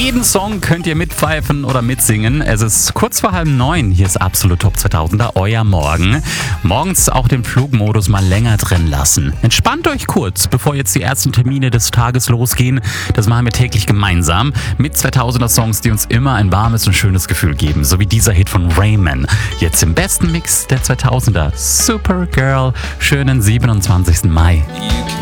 jeden Song könnt ihr mitpfeifen oder mitsingen. Es ist kurz vor 8:30. Hier ist Absolut Top 2000er, euer Morgen. Morgens auch den Flugmodus mal länger drin lassen. Entspannt euch kurz, bevor jetzt die ersten Termine des Tages losgehen. Das machen wir täglich gemeinsam mit 2000er Songs, die uns immer ein warmes und schönes Gefühl geben. So wie dieser Hit von Rayman. Jetzt im besten Mix der 2000er. Supergirl. Schönen 27. Mai.